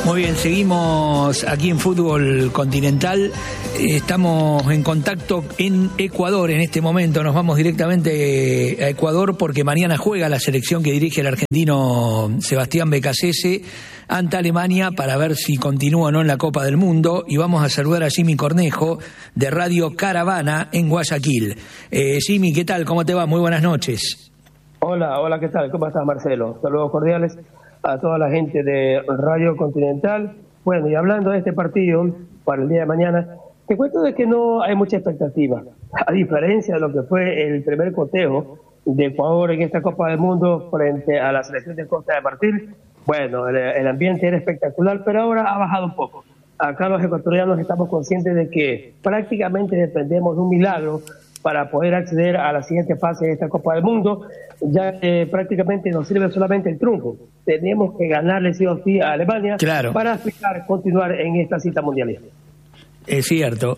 Muy bien, seguimos aquí en Fútbol Continental. Estamos en contacto en Ecuador en este momento. Nos vamos directamente a Ecuador porque mañana juega la selección que dirige el argentino Sebastián Beccacece ante Alemania para ver si continúa o no en la Copa del Mundo. Y vamos a saludar a Jimmy Cornejo de Radio Caravana en Guayaquil. Jimmy, ¿qué tal? ¿Cómo te va? Muy buenas noches. Hola, ¿qué tal? ¿Cómo estás, Marcelo? Saludos cordiales a toda la gente de Radio Continental. Bueno, y hablando de este partido para el día de mañana, te cuento de que no hay mucha expectativa. A diferencia de lo que fue el primer cotejo de Ecuador en esta Copa del Mundo frente a la selección de Costa de Marfil, bueno, el ambiente era espectacular, pero ahora ha bajado un poco. Acá los ecuatorianos estamos conscientes de que prácticamente dependemos de un milagro para poder acceder a la siguiente fase de esta Copa del Mundo, ya que prácticamente nos sirve solamente el triunfo. Tenemos que ganarle sí o sí a Alemania, claro, para aspirar continuar en esta cita mundialista. Es cierto.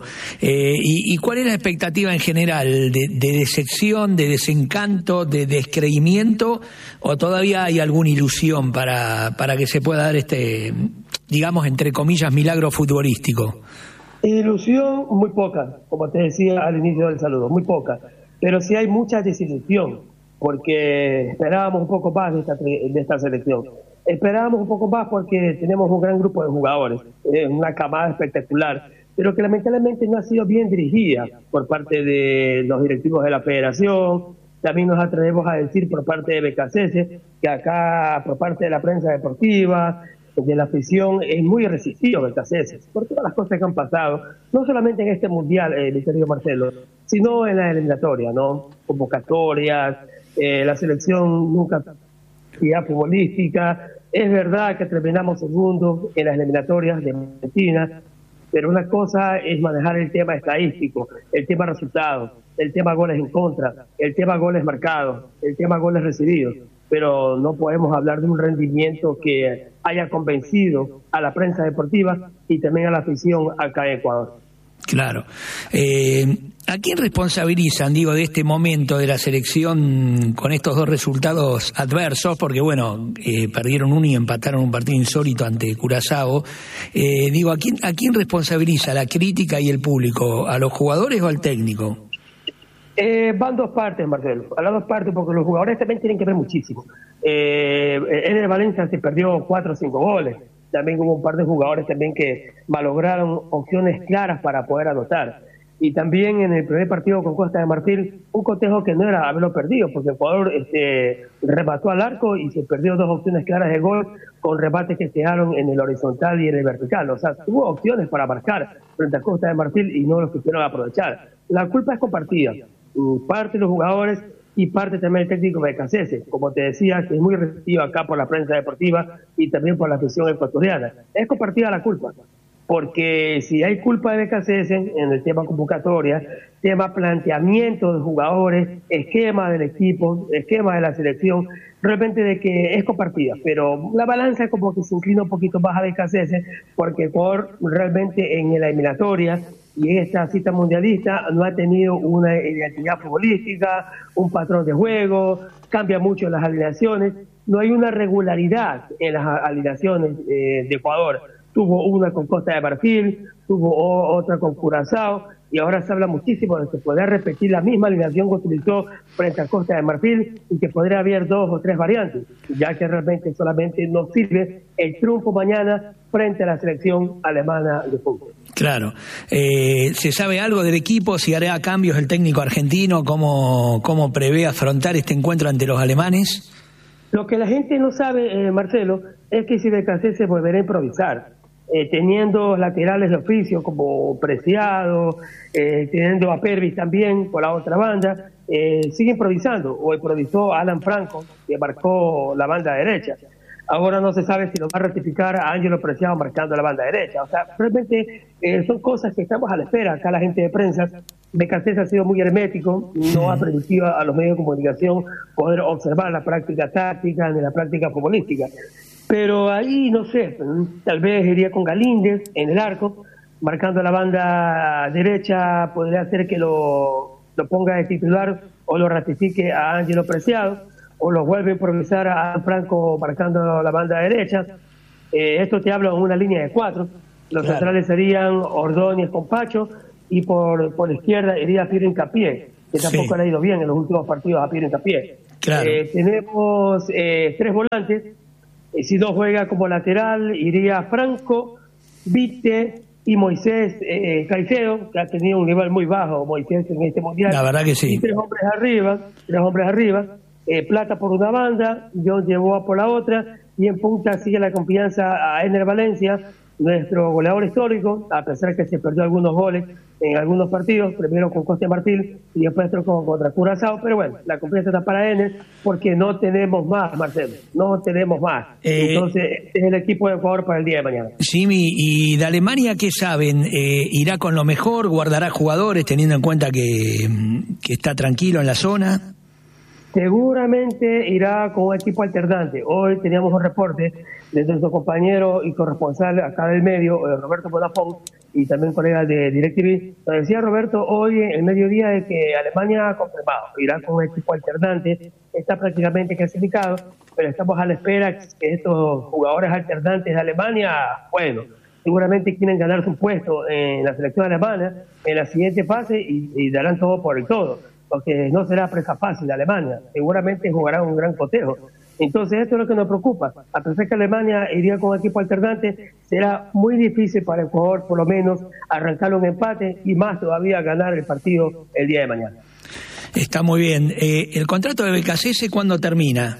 ¿Y cuál es la expectativa en general? ¿De decepción, de desencanto, de descreimiento? ¿O todavía hay alguna ilusión para que se pueda dar este, digamos, entre comillas, milagro futbolístico? Ilusión muy poca, como te decía al inicio del saludo, muy poca. Pero sí hay mucha desilusión, porque esperábamos un poco más de esta selección. Esperábamos un poco más porque tenemos un gran grupo de jugadores, una camada espectacular, pero que lamentablemente no ha sido bien dirigida por parte de los directivos de la federación. También nos atrevemos a decir por parte de Beccacece que acá, por parte de la prensa deportiva, de la afición, es muy resistido Beccacece por todas las cosas que han pasado, no solamente en este mundial, mi querido Marcelo, sino en la eliminatoria, ¿no? Convocatorias, la selección nunca actividad futbolística. Es verdad que terminamos segundos en las eliminatorias de Argentina, pero una cosa es manejar el tema estadístico, el tema resultados, el tema goles en contra, el tema goles marcados, el tema goles recibidos, pero no podemos hablar de un rendimiento que haya convencido a la prensa deportiva y también a la afición acá en Ecuador. Claro. ¿A quién responsabilizan, digo, de este momento de la selección con estos dos resultados adversos? Porque, bueno, perdieron uno y empataron un partido insólito ante Curazao. Digo, ¿a quién responsabiliza la crítica y el público? ¿A los jugadores o al técnico? Van dos partes, Marcelo. A las dos partes, porque los jugadores también tienen que ver muchísimo. En el Valencia se perdió 4 o 5 goles. También hubo un par de jugadores también que malograron opciones claras para poder anotar. Y también en el primer partido con Costa de Marfil, un cotejo que no era haberlo perdido, porque Ecuador remató al arco y se perdió 2 opciones claras de gol con remates que quedaron en el horizontal y en el vertical. O sea, tuvo opciones para marcar frente a Costa de Marfil y no lo supieron aprovechar. La culpa es compartida, parte de los jugadores y parte también el técnico Beccacece, como te decía, que es muy receptivo acá por la prensa deportiva y también por la afición ecuatoriana. Es compartida la culpa, porque si hay culpa de Beccacece en el tema convocatoria, tema planteamiento de jugadores, esquema del equipo, esquema de la selección, realmente de que es compartida, pero la balanza como que se inclina un poquito más a Beccacece, porque Ecuador realmente en la eliminatoria y en esta cita mundialista no ha tenido una identidad futbolística, un patrón de juego, cambia mucho las alineaciones, no hay una regularidad en las alineaciones de Ecuador. Tuvo una con Costa de Marfil, tuvo otra con Curazao, y ahora se habla muchísimo de que podría repetir la misma alineación que utilizó frente a Costa de Marfil y que podría haber 2 o 3 variantes, ya que realmente solamente nos sirve el triunfo mañana frente a la selección alemana de fútbol. Claro. ¿Se sabe algo del equipo? ¿Si hará cambios el técnico argentino? ¿Cómo prevé afrontar este encuentro ante los alemanes? Lo que la gente no sabe, Marcelo, es que si Beccacece se volverá a improvisar. Teniendo laterales de oficio como Preciado, teniendo a Pervis también por la otra banda, sigue improvisando, o improvisó Alan Franco, que marcó la banda derecha. Ahora no se sabe si lo va a ratificar a Ángelo Preciado marcando la banda derecha. O sea, realmente son cosas que estamos a la espera. Acá la gente de prensa, Beccacece ha sido muy hermético, no ha permitido a los medios de comunicación poder observar la práctica táctica ni la práctica futbolística. Pero ahí, no sé, tal vez iría con Galíndez en el arco, marcando la banda derecha, podría ser que lo ponga de titular o lo ratifique a Ángelo Preciado, o lo vuelve a improvisar a Franco marcando la banda derecha. Esto te habla de una línea de 4. Los centrales serían Ordóñez con Pacho, y por la izquierda iría Piero Hincapié, que tampoco le ha ido bien en los últimos partidos a Piero Hincapié. Claro. Tenemos 3 volantes. Si no juega como lateral, iría Franco, Vite y Moisés Caicedo, que ha tenido un nivel muy bajo Moisés en este mundial. La verdad que sí. Y 3 hombres arriba. Plata por una banda, John llevó por la otra, y en punta sigue la confianza a Ener Valencia, nuestro goleador histórico, a pesar que se perdió algunos goles en algunos partidos, primero con Costa Marfil y después contra Curazao, pero bueno, la confianza está para Ener porque no tenemos más, Marcelo, no tenemos más. Entonces, este es el equipo de Ecuador para el día de mañana. Jimmy, ¿y de Alemania qué saben? ¿Irá con lo mejor? ¿Guardará jugadores teniendo en cuenta que está tranquilo en la zona? Seguramente irá con un equipo alternante. Hoy teníamos un reporte de nuestro compañero y corresponsal acá del medio, Roberto Bonafón, y también colega de DirecTV. Nos decía Roberto hoy en el mediodía de que Alemania ha confirmado, irá con un equipo alternante, está prácticamente clasificado, pero estamos a la espera que estos jugadores alternantes de Alemania, bueno, seguramente quieren ganar su puesto en la selección alemana en la siguiente fase y darán todo por el todo, porque no será presa fácil de Alemania, seguramente jugará un gran cotejo. Entonces esto es lo que nos preocupa. A pesar que Alemania iría con equipo alternante, será muy difícil para Ecuador por lo menos arrancar un empate y más todavía ganar el partido el día de mañana. Está muy bien. ¿El contrato de BKC cuándo termina?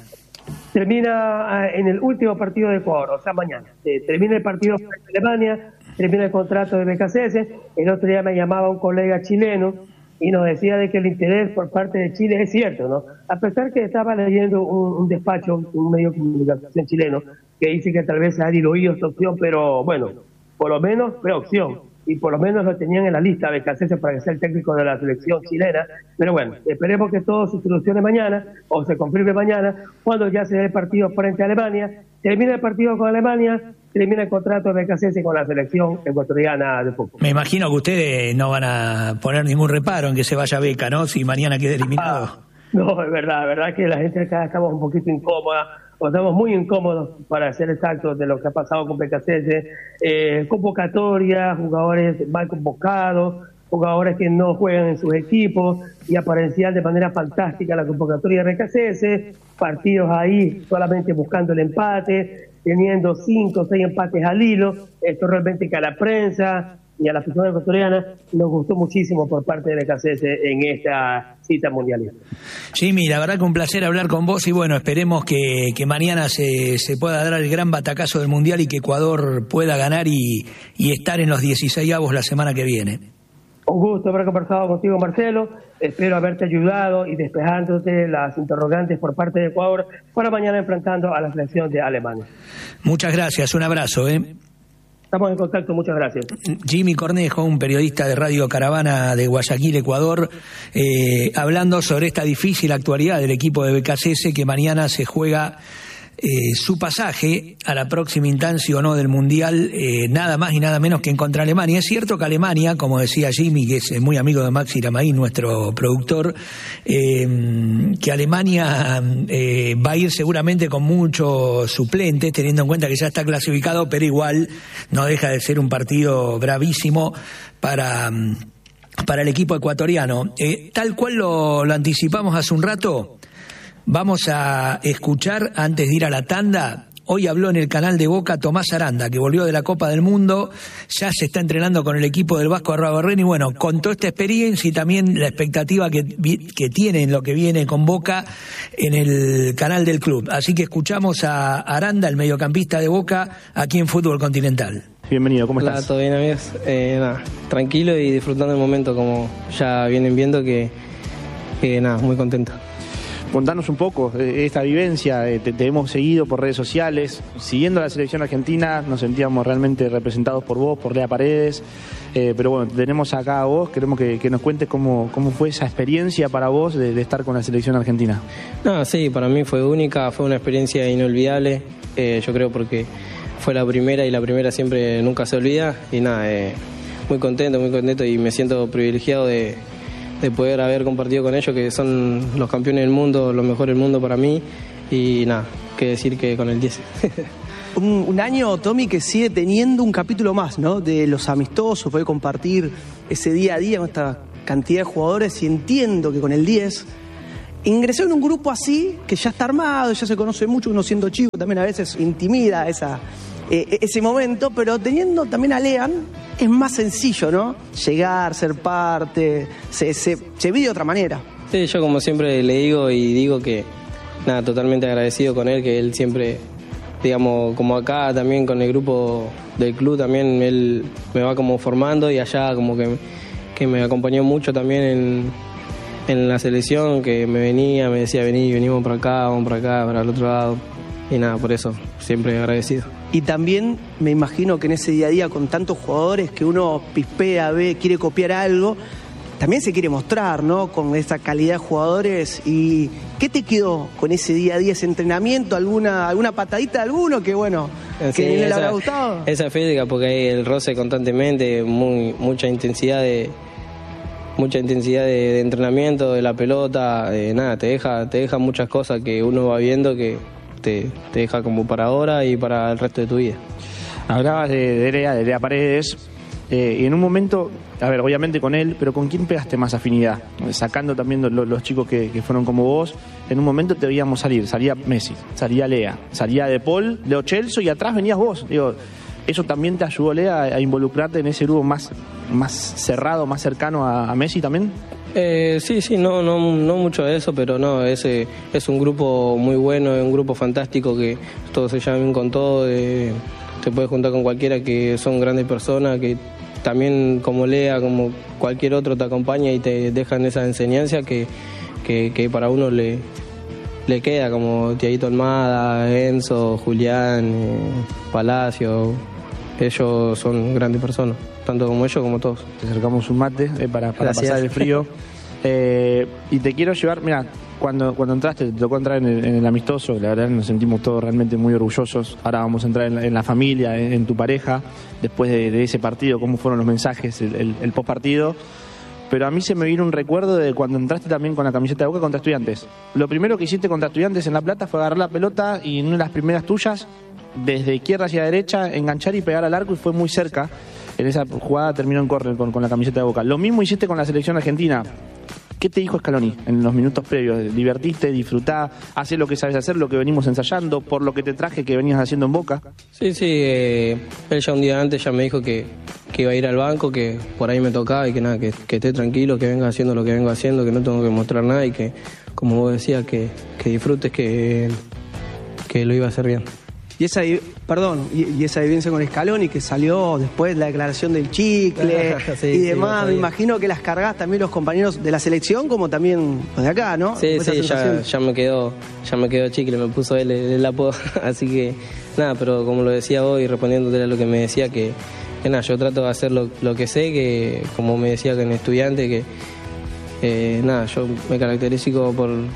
Termina en el último partido de Ecuador, o sea mañana. Termina el partido de Alemania, termina el contrato de BKC. El otro día me llamaba un colega chileno y nos decía de que el interés por parte de Chile es cierto, ¿no? A pesar que estaba leyendo un despacho, un medio de comunicación chileno, que dice que tal vez se ha diluido esta opción, pero bueno, por lo menos fue opción, y por lo menos lo tenían en la lista de Cáceres para que sea el técnico de la selección chilena, pero bueno, esperemos que todo se solucione mañana, o se confirme mañana, cuando ya se dé el partido frente a Alemania, termina el partido con Alemania, termina el contrato de BKC con la selección ecuatoriana de fútbol. Me imagino que ustedes no van a poner ningún reparo en que se vaya Beca, ¿no? Si mañana queda eliminado. No, es verdad que la gente acá estamos un poquito incómoda, o estamos muy incómodos para ser exactos de lo que ha pasado con BKC. Convocatoria, jugadores mal convocados, jugadores que no juegan en sus equipos y aparecían de manera fantástica la convocatoria de BKC, partidos ahí solamente buscando el empate, teniendo 5 o 6 empates al hilo. Esto realmente que a la prensa y a la afición ecuatoriana nos gustó muchísimo por parte de BKC en esta cita mundialista. Jimmy, la verdad que un placer hablar con vos y bueno, esperemos que mañana se pueda dar el gran batacazo del Mundial y que Ecuador pueda ganar y estar en los 16avos la semana que viene. Un gusto haber conversado contigo, Marcelo. Espero haberte ayudado y despejándote las interrogantes por parte de Ecuador para mañana enfrentando a la selección de Alemania. Muchas gracias, un abrazo. Estamos en contacto, muchas gracias. Jimmy Cornejo, un periodista de Radio Caravana de Guayaquil, Ecuador, hablando sobre esta difícil actualidad del equipo de BKC que mañana se juega su pasaje a la próxima instancia o no del Mundial, nada más y nada menos que en contra Alemania. Es cierto que Alemania, como decía Jimmy, que es muy amigo de Maxi Lamaín, nuestro productor, que Alemania va a ir seguramente con muchos suplentes, teniendo en cuenta que ya está clasificado, pero igual no deja de ser un partido gravísimo para el equipo ecuatoriano. Tal cual lo anticipamos hace un rato, vamos a escuchar, antes de ir a la tanda, hoy habló en el canal de Boca Tomás Aranda, que volvió de la Copa del Mundo, ya se está entrenando con el equipo del Vasco Arrabarren y bueno, contó esta experiencia y también la expectativa que tiene en lo que viene con Boca en el canal del club. Así que escuchamos a Aranda, el mediocampista de Boca, aquí en Fútbol Continental. Bienvenido, ¿cómo estás? Hola, todo bien, amigos. Tranquilo y disfrutando el momento, como ya vienen viendo, que muy contento. Contanos un poco esta vivencia, te hemos seguido por redes sociales, siguiendo la selección argentina, nos sentíamos realmente representados por vos, por Lea Paredes, pero bueno, tenemos acá a vos, queremos que nos cuentes cómo fue esa experiencia para vos de estar con la selección argentina. Sí, para mí fue única, fue una experiencia inolvidable, yo creo porque fue la primera y la primera siempre nunca se olvida y muy contento y me siento privilegiado de poder haber compartido con ellos, que son los campeones del mundo, los mejores del mundo para mí, y qué decir que con el 10. un año, Tommy, que sigue teniendo un capítulo más, ¿no? De los amistosos, poder compartir ese día a día con esta cantidad de jugadores, y entiendo que con el 10 ingresó en un grupo así, que ya está armado, ya se conoce mucho, uno siendo chico también a veces intimida ese momento, pero teniendo también a Lean es más sencillo, ¿no? Llegar, ser parte, se vive de otra manera. Sí, yo como siempre le digo que nada, totalmente agradecido con él, que él siempre, digamos, como acá también con el grupo del club también él me va como formando, y allá como que me acompañó mucho también en la selección, que me decía, venimos para acá, vamos para acá, para el otro lado, y nada, por eso siempre agradecido. Y también me imagino que en ese día a día con tantos jugadores que uno pispea, ve, quiere copiar algo, también se quiere mostrar, ¿no? Con esa calidad de jugadores. ¿Y qué te quedó con ese día a día, ese entrenamiento? ¿Alguna patadita de alguno que, bueno, sí, que ni le habrá gustado? Esa física, porque hay el roce constantemente, mucha intensidad de entrenamiento, de la pelota, nada, te deja muchas cosas que uno va viendo que te deja como para ahora y para el resto de tu vida. Hablabas de Lea Paredes, y en un momento, a ver, obviamente con él, pero ¿con quién pegaste más afinidad? Sacando también los chicos que fueron como vos, en un momento te veíamos salía Messi, salía Lea, salía De Paul, Leo Celso, y atrás venías vos. Digo, ¿eso también te ayudó, Lea, a involucrarte en ese grupo más cerrado, más cercano a Messi también? Sí, no mucho de eso, pero no, es un grupo muy bueno, es un grupo fantástico, que todos se llevan bien con todo, te puedes juntar con cualquiera, que son grandes personas, que también como Lea, como cualquier otro, te acompaña y te dejan esa enseñanza que para uno le queda, como Tiaguito Almada, Enzo, Julián, Palacio. Ellos son grandes personas, tanto como ellos como todos. Te acercamos un mate para pasar el frío. Y te quiero llevar, mira, cuando entraste, te tocó entrar en el amistoso, la verdad nos sentimos todos realmente muy orgullosos. Ahora vamos a entrar en la familia, en tu pareja, después de ese partido, cómo fueron los mensajes, el post partido. Pero a mí se me vino un recuerdo de cuando entraste también con la camiseta de Boca contra Estudiantes. Lo primero que hiciste contra Estudiantes en La Plata fue agarrar la pelota y en una de las primeras tuyas, desde izquierda hacia derecha, enganchar y pegar al arco, y fue muy cerca. En esa jugada terminó en córner con la camiseta de Boca. Lo mismo hiciste con la selección argentina. ¿Qué te dijo Scaloni en los minutos previos? ¿Divertiste, disfrutá, hacer lo que sabes hacer, lo que venimos ensayando, por lo que te traje que venías haciendo en Boca? Sí, él ya un día antes ya me dijo que iba a ir al banco, que por ahí me tocaba, y que nada, que esté tranquilo, que venga haciendo lo que vengo haciendo, que no tengo que mostrar nada, y que, como vos decías, que disfrutes, que lo iba a hacer bien. Y esa evidencia con Scaloni, que salió después la declaración del chicle sí, y demás, sí, me imagino que las cargás también los compañeros de la selección, como también los de acá, ¿no? Sí, ya me quedó chicle, me puso él el apodo, así que nada, pero como lo decía hoy, respondiéndote a lo que me decía, que nada, yo trato de hacer lo que sé, que como me decía que en Estudiante, que nada, yo me caracterizo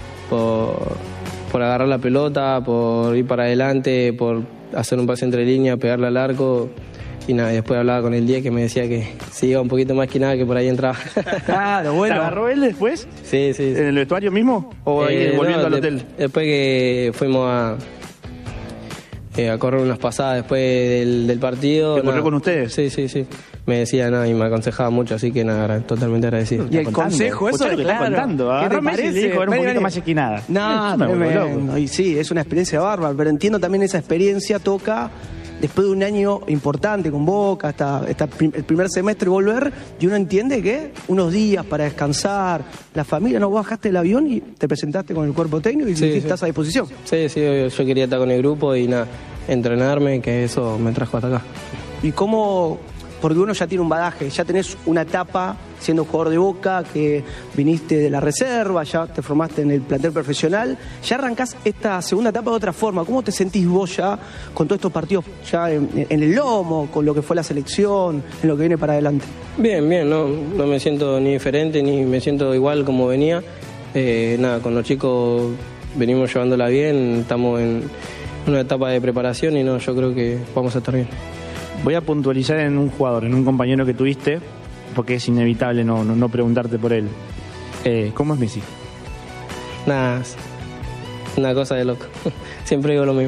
por agarrar la pelota, por ir para adelante, por hacer un pase entre líneas, pegarle al arco, y nada, después hablaba con el 10, que me decía que si iba un poquito más que nada, que por ahí entraba. Claro, bueno. ¿Te agarró él después? Sí. ¿En el vestuario mismo? ¿O ahí volviendo al hotel? Después que fuimos a correr unas pasadas después del partido. ¿Te corrió con ustedes? Sí. Me decía nada y me aconsejaba mucho, así que nada, totalmente agradecido. Y el consejo, eso es claro. Contando. ¿Qué te parece? Le dijo, era un poquito más esquinada. No, y sí, es una experiencia bárbara, pero entiendo también esa experiencia toca después de un año importante con Boca, hasta el primer semestre volver, y uno entiende que unos días para descansar, la familia, no, vos bajaste del avión y te presentaste con el cuerpo técnico y estás a disposición. Sí, yo quería estar con el grupo y nada, entrenarme, que eso me trajo hasta acá. ¿Y cómo? Porque uno ya tiene un bagaje, ya tenés una etapa siendo jugador de Boca, que viniste de la reserva, ya te formaste en el plantel profesional, ya arrancás esta segunda etapa de otra forma. ¿Cómo te sentís vos ya con todos estos partidos ya en el lomo, con lo que fue la selección, en lo que viene para adelante? Bien, no me siento ni diferente, ni me siento igual como venía. Nada, con los chicos venimos llevándola bien, estamos en una etapa de preparación y yo creo que vamos a estar bien. Voy a puntualizar en un jugador, en un compañero que tuviste, porque es inevitable no preguntarte por él. ¿Cómo es Messi? Nada, una cosa de loco. Siempre digo lo mismo.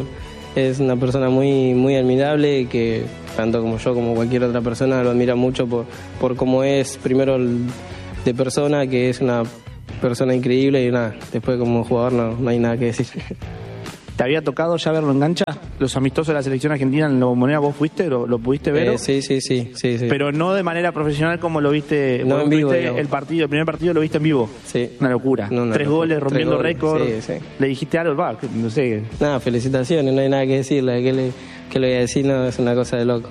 Es una persona muy, muy admirable, que tanto como yo como cualquier otra persona lo admira mucho por cómo es, primero de persona, que es una persona increíble, y nada, después como jugador no hay nada que decir. ¿Te había tocado ya verlo en cancha? ¿Los amistosos de la selección argentina en la Bombonera vos fuiste? ¿Lo pudiste ver? Sí. Pero no de manera profesional como lo viste. No en vivo, el primer partido lo viste en vivo. Sí. Una locura. Una 3 locura. goles, rompiendo 3 goles. récord. Sí. ¿Le dijiste algo? No sé. Nada, felicitaciones, no hay nada que decirle. ¿Qué le voy a decir? No, es una cosa de loco.